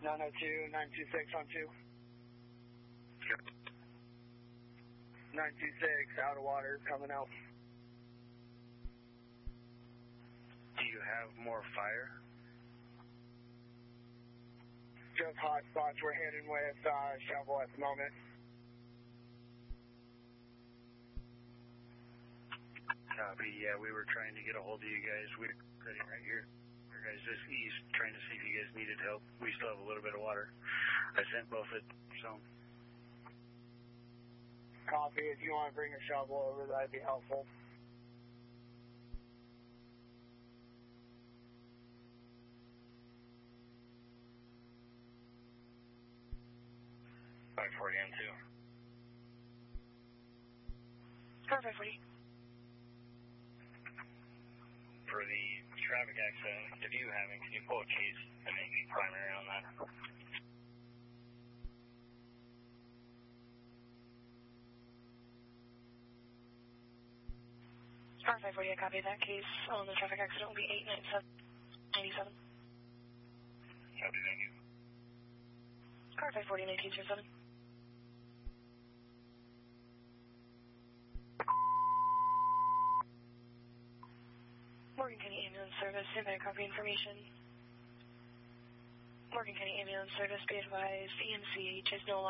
902, 926 on 2. Yep. 926, out of water, coming out. Do you have more fire? Just hot spots. We're hitting with shovel at the moment. Copy. Yeah, we were trying to get a hold of you guys. We're sitting right here. Our guys just east, trying to see if you guys needed help. We still have a little bit of water. I sent both it, so. Copy. If you want to bring a shovel over, that'd be helpful. Five 40 on 2. Car 540. For the traffic accident, if you haven't, can you pull a case and make me primary on that? Car 540, I copy that case. On the traffic accident will be 897. Copy, thank you. Car 540, 1927. Morgan County Ambulance Service, standby copy information. Morgan County Ambulance Service, be advised, EMCH is no longer